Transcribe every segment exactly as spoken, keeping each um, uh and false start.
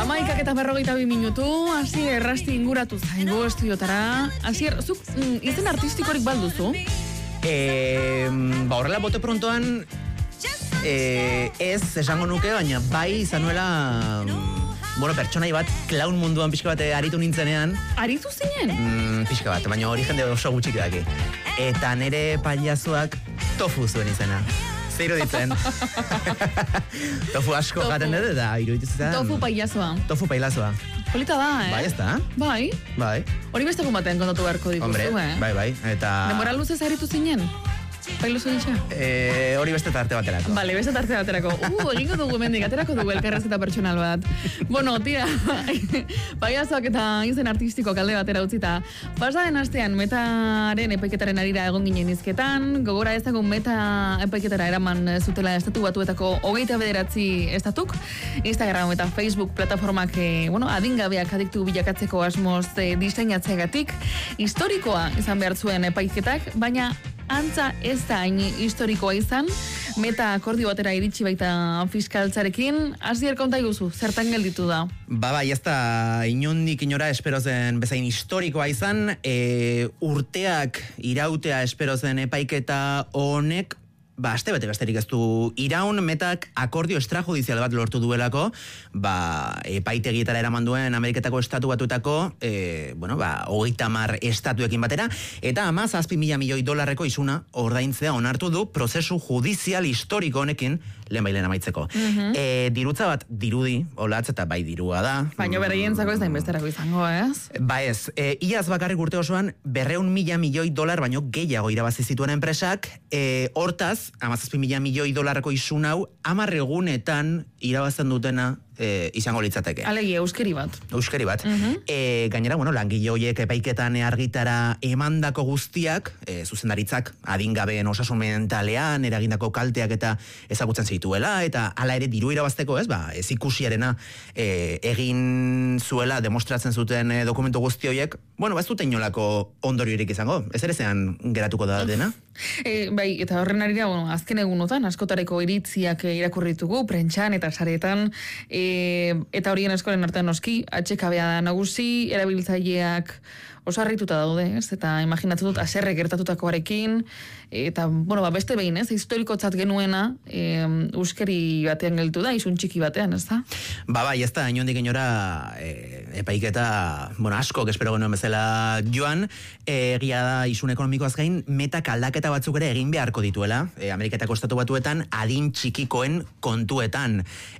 Amaikak eta berrogeita bi minutu, hasi errasti inguratu zaigu estudiotara. Hasi zuk mm, izen artistikorik balduzu? Eh, ba horrela bote prontoan eh, ez esango nuke, baina bai izan nuela bueno, pertsonai bat, klaun munduan pixka bat aritu nintzenean. Aritu zinen? Mm, pixka bat, baina hori jende oso gutxik daki. Eta nere pailazoak tofu zuen izena. Zeiru ditzen. Tofu asko jaten dut eta iruditu zen. Tofu pailazoa. Tofu pailazoa. Polita da, eh? Bai, ez da? Bai. Bai. Hori beste batean kontatu beharko dituzu, Hombre, eh? bai, bai. Eta... Denbora luzez aritu zinen? Pailozu ditxa? Eh, hori beste tarte baterako. Vale, beste tarte baterako. Uh, egingo dugu mendik, aterako dugu elkarrezketa pertsonal bat. Bueno, tira, paiazoak eta izen artistiko kalde batera utzita. Pasaren astean metaren epaiketaren arira egon ginen izketan, gogora ezagun meta epaiketara eraman zutela estatu batuetako hogeita bederatzi estatuk, Instagram eta Facebook plataformak eh, bueno, adingabeak adiktu bilakatzeko asmoz eh, diseinatzeagatik, historikoa izan behar zuen epaiketak, baina antza ez da hain historikoa izan, meta akordio batera iritsi baita fiskaltzarekin. Hasier konta iguzu, zertan gelditu da? Ba, bai, ez da inondik inora espero zen bezain historikoa izan, e, urteak irautea espero zen epaiketa honek, ba, aste bete besterik ez du iraun, metak akordio extrajudizial bat lortu duelako, ba, epaitegietara eraman duen Ameriketako estatu batuetako, e, bueno, ba, hogeita hamar estatuekin batera, eta ama zazpi mila milioi dolarreko isuna ordaintzea onartu du prozesu judizial historiko honekin lehen bailen amaitzeko. Mm-hmm. E, dirutza bat dirudi, olatz eta bai dirua da. Baina bereientzako ez da inbesterako izango, ez? Ba ez, e, iaz bakarrik urte osoan berreun mila milioi dolar baino gehiago irabazi zituen enpresak, e, hortaz, hamazazpi mila milioi dolarreko isun hau, hamar egunetan irabazten dutena e, izango litzateke. Alegi, euskeri bat. Euskeri bat. Uh-huh. E, gainera, bueno, langile horiek epaiketan argitara emandako guztiak, e, zuzendaritzak adingabeen osasun mentalean, eragindako kalteak eta ezagutzen zituela, eta hala ere diru irabazteko, ez, ba, ez ikusiarena e, egin zuela demostratzen zuten e, dokumentu guzti horiek, bueno, ez dute inolako ondoriorik izango, ez ere zean geratuko da dena? E, bai, eta horren arira, bueno, azken egunotan, askotareko iritziak irakurritugu, prentxan eta saretan, e, eta horien eskoren artean noski, atxekabea da nagusi, erabiltzaileak oso harrituta daude, ez? Eta imaginatzen dut aserre gertatutakoarekin, eta, bueno, ba, beste behin, ez? Historikotzat genuena, e, euskeri batean geltu da, izun txiki batean, ez da? Ba, bai, ez da, inondik inora e, epaiketa, bueno, asko, espero genuen bezala joan, egia da isun ekonomikoaz gain, metak aldaketa batzuk ere egin beharko dituela, e, Ameriketako estatu batuetan, adin txikikoen kontuetan,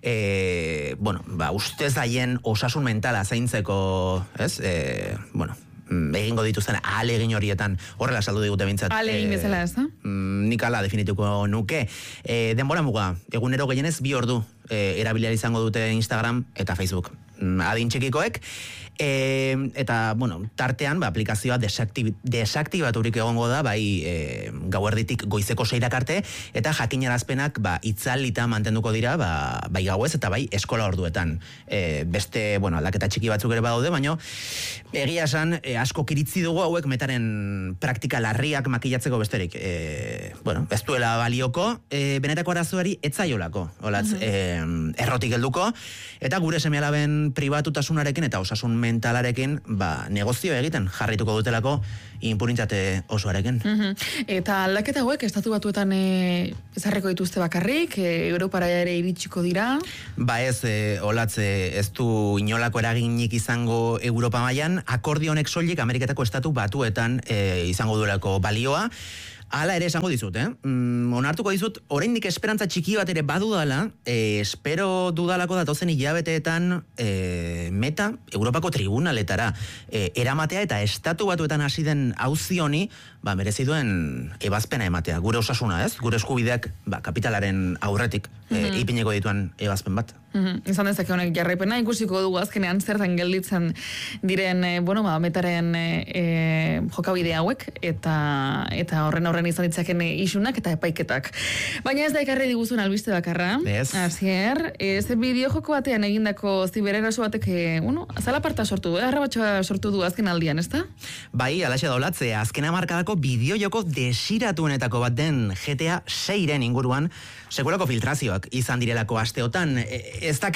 e, bueno, ba, ustez daien osasun mentala zaintzeko, ez? E, bueno, egingo dituzten ahalegin horietan horrela saldu digute bintzat. Ahalegin e, bezala, ez da? Nik ala definituko nuke. E, denbora muga, egunero gehienez bi ordu e, erabilia izango dute Instagram eta Facebook. Adin txikikoek, e, eta, bueno, tartean, ba, aplikazioa desaktib, desaktibaturik egongo da, bai, e, gauerditik goizeko seirak arte, eta jakinarazpenak, ba, itzalita mantenduko dira, ba, bai gauez, eta bai eskola orduetan. E, beste, bueno, aldaketa txiki batzuk ere badaude, baina egia esan, e, asko kiritzi dugu hauek metaren praktika larriak makilatzeko besterik. E, bueno, ez duela balioko, e, benetako arazoari etzaiolako, olatz, uh-huh. e, errotik helduko, eta gure seme-alaben pribatutasunarekin eta osasun mentalarekin, ba, negozio egiten jarrituko dutelako impunitate osoarekin. Uh-huh. Eta aldaketa hauek estatu batuetan e, ezarreko dituzte bakarrik, e, Europara ere iritsiko dira? Ba ez, e, olatze, ez du inolako eraginik izango Europa mailan, akordio honek soilik Ameriketako estatu batuetan e, izango duelako balioa. Hala ere esango dizut, eh? Mm, onartuko dizut, oraindik esperantza txiki bat ere badudala, eh, espero dudalako datozen hilabeteetan eh, meta Europako tribunaletara eh, eramatea eta estatu batuetan hasi den auzi honi, ba, merezi duen ebazpena ematea. Gure osasuna, ez? Gure eskubideak, ba, kapitalaren aurretik mm-hmm. e, ipineko dituen ebazpen bat. Mm-hmm. Izan dezake honek jarraipena, ikusiko dugu azkenean zertan gelditzen diren, e, bueno, ba, metaren e, jokabide hauek, eta eta horren horren izan ditzaken isunak eta epaiketak. Baina ez da ekarri diguzun albiste bakarra. Yes. Asier, ez bideo joko batean egindako zibereraso batek, bueno, zalaparta sortu, eh? Arrabatxoa sortu du azken aldian, ez da? Bai, alaxe daulatze, azken hamarkadako bideojoko desiratuenetako bat den G T A seiren inguruan sekulako filtrazioak izan direlako asteotan. Ez dakit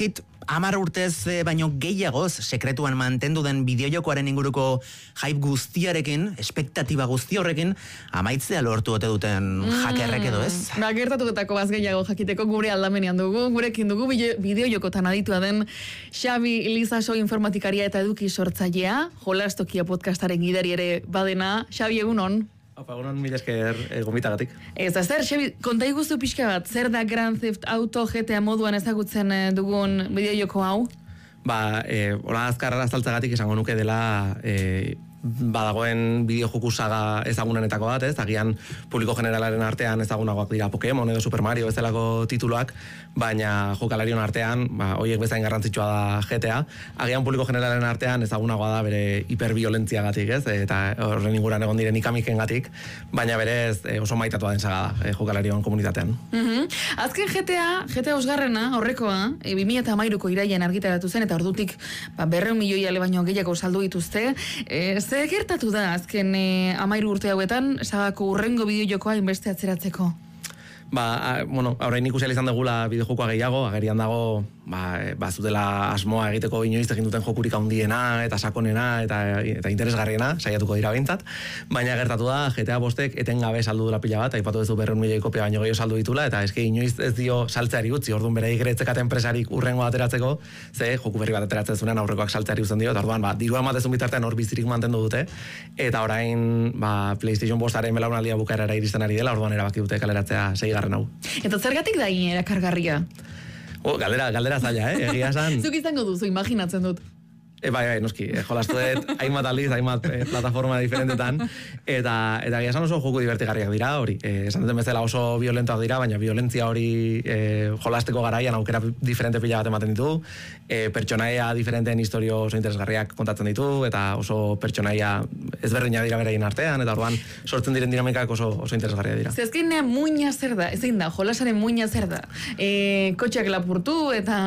hamar urtez e, baino gehiagoz sekretuan mantendu den bideojokoaren inguruko hype guztiarekin, espektatiba guzti horrekin, amaitzea lortu ote duten hackerrek edo ez? Ba, gertatutako baz gehiago jakiteko gure aldamenean dugu, gurekin dugu bideojokotan aditua den Xabi Lizaso informatikaria eta eduki sortzailea, Jolastokia podcastaren gidari ere badena. Xabi, egunon? Apa, egunon, mila esker e, gomitagatik. Ez da, zer, Xabi, konta iguzu pixka bat, zer da Grand Theft Auto G T A moduan ezagutzen dugun bideojoko hau? Ba, e, hola azkarra azaltzagatik esango nuke dela e, badagoen bideojoku saga ezagunenetako bat, ez? Agian publiko generalaren artean ezagunagoak dira Pokemon edo Super Mario bezalako tituluak, baina jokalarion artean, ba, hoiek bezain garrantzitsua da G T A. Agian publiko generalaren artean ezagunagoa da bere hiperbiolentziagatik, ez? Eta horren inguruan egon diren ikamikengatik, baina berez e, oso maitatua den saga da, e, jokalarion komunitatean. Mm-hmm. Azken G T A, G T A osgarrena, horrekoa, e, bi mila hamairuko irailean argitaratu zen, eta ordutik ba, berreun milioi ale baino gehiago saldu dituzte. E, Ze gertatu da azken eh, amairu urte hauetan sagako urrengo bideojokoa inbeste atzeratzeko? Ba, a, bueno, orain ikusi izan dugula bideojokoa gehiago, agerian dago ba, ba zutela asmoa egiteko inoiz egin duten jokurik handiena eta sakonena eta, eta interesgarriena, saiatuko dira behintzat, baina gertatu da G T A bostek etengabe saldu dula pila bat, aipatu duzu berreun milioi kopia baino gehiago saldu ditula, eta eske inoiz ez dio saltzeari utzi, orduan bereik eretzekate enpresarik urrengo ateratzeko, ze joku berri bat ateratzen zuenean aurrekoak saltzeari uzten dio, eta orduan ba, dirua ematezun bitartean hor bizirik mantendu dute, eta orain ba, PlayStation bostaren belaunaldia bukaerara iristen ari dela, orduan erabaki dute kaleratzea seigarren hau. Eta zergatik da erakargarria? Oh, galdera, galdera zaila, eh? Egia esan. Zuk izango duzu, imaginatzen dut. E, bai, bai, noski, e, jolastu dut, hainbat aldiz, hainbat e, plataforma diferentetan, eta eta egia esan oso joku divertigarriak dira, hori, e, esan duten bezala oso violentoak dira, baina violentzia hori e, jolasteko garaian aukera diferente pila bat ematen ditu, e, pertsonaia diferenteen historio oso interesgarriak kontatzen ditu, eta oso pertsonaia ezberdina dira beraien artean, eta orduan sortzen diren dinamikak oso, oso interesgarriak dira. Zezkin muina zer da, ezin da, jolasaren muina zer da, e, kotxeak lapurtu, eta...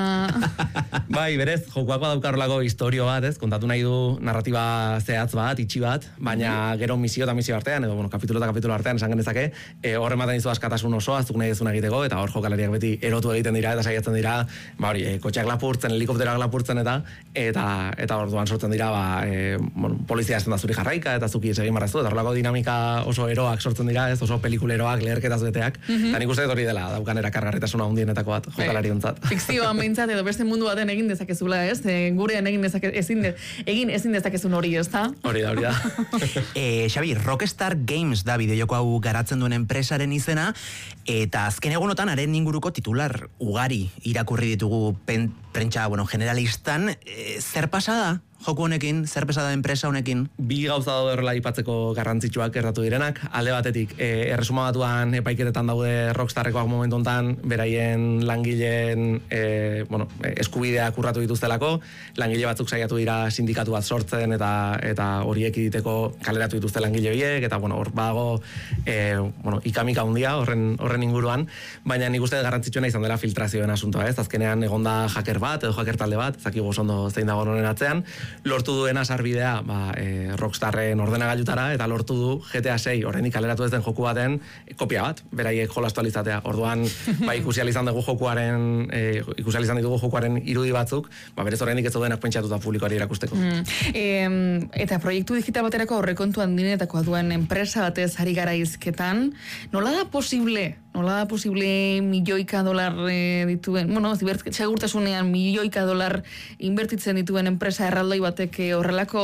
Bai, berez, jokuak badaukarolako historio bat, ez, kontatu nahi du narratiba zehatz bat, itxi bat, baina gero misio eta misio artean, edo, bueno, kapitulo eta kapitulo artean esan genezake, e, horre ematen dizu askatasun oso, aztuk nahi dezuna egiteko, eta hor jokalariak beti erotu egiten dira, eta saiatzen dira, ba hori, e, kotxeak lapurtzen, helikopteroak lapurtzen, eta eta eta orduan sortzen dira, ba, e, bueno, polizia esten da zuri jarraika, eta zuki egin marrazu, eta horrelako dinamika oso eroak sortzen dira, ez, oso pelikuleroak, leherketaz beteak, eta nik uste hori dela, daukan erakargarritasuna handienetako bat, jokalariontzat. Fikzioan behintzat, edo beste mundu baten egin dezakezula, ez, gurean egin dezake ezin de, egin ezin dezakezun hori, ezta? Hori da, hori da. e, Xabi, Rockstar Games da bideojoko hau garatzen duen enpresaren izena, eta azken egunotan haren inguruko titular ugari irakurri ditugu pen, prentsa, bueno, generalistan, e, zer pasada? Joku honekin, zer pesada enpresa honekin? Bi gauza daude horrela aipatzeko garrantzitsuak gertatu direnak. Alde batetik, e, erresuma batuan epaiketetan daude Rockstarrekoak momentu hontan, beraien langileen e, bueno, eskubideak urratu dituztelako, langile batzuk saiatu dira sindikatu bat sortzen eta eta horiek egiteko kaleratu dituzte langile horiek, eta bueno, hor badago e, bueno, ikamika handia horren, horren inguruan, baina nik uste garrantzitsuena izan dela filtrazioen asuntoa, ez? Azkenean egonda hacker bat, edo hacker talde bat, zakigu ondo zein dago honen atzean, lortu duena sarbidea ba, e, Rockstarren ordenagailutara, eta lortu du G T A sei horrenik kaleratu ez den joku baten e, kopia bat, beraiek jolastu alizatea. Orduan, ba, ikusi alizan dugu jokuaren, e, ikusi alizan ditugu jokuaren irudi batzuk, ba, berez horrenik ez daudenak pentsatuta publikoari erakusteko. Mm. E, eta proiektu digital baterako aurrekontu handinetakoa duen enpresa batez ari gara izketan, nola da posible? Nola da posible milioika dolar e, dituen, bueno, segurtasunean milioika dolar inbertitzen dituen enpresa erraldoi batek horrelako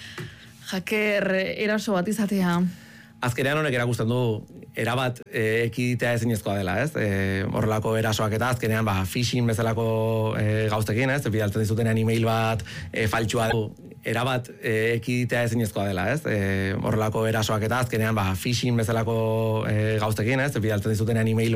hacker eraso bat izatea? Azkenean honek erakusten du erabat e, ekiditea ezinezkoa dela, ez? E, horrelako erasoak eta azkenean ba, phishing bezalako e, gauztekin, ez? Bidaltzen dizutenean email bat e, faltsua du. Erabat e, ekiditea ezinezkoa dela, ez? E, horrelako erasoak eta azkenean ba, phishing bezalako e, gauztekin, ez? Bidaltzen dizutenean email